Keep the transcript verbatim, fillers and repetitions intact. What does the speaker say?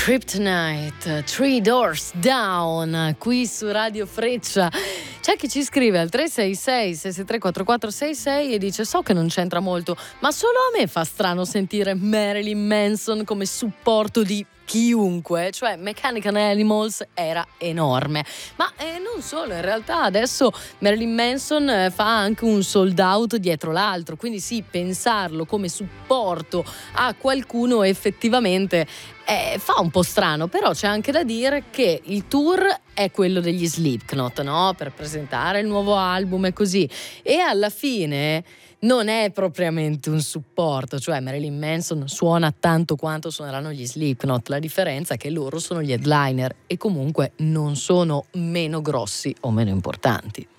Kryptonite, Three Doors Down, qui su Radio Freccia. C'è chi ci scrive al tre sei sei sei sei tre quattro quattro sei sei e dice: so che non c'entra molto, ma solo a me fa strano sentire Marilyn Manson come supporto di chiunque, cioè Mechanical Animals era enorme, ma eh, non solo, in realtà adesso Marilyn Manson eh, fa anche un sold out dietro l'altro, quindi sì, pensarlo come supporto a qualcuno effettivamente eh, fa un po' strano, però c'è anche da dire che il tour è quello degli Slipknot, no? Per presentare il nuovo album e così, e alla fine non è propriamente un supporto, cioè Marilyn Manson suona tanto quanto suoneranno gli Slipknot, la differenza è che loro sono gli headliner e comunque non sono meno grossi o meno importanti.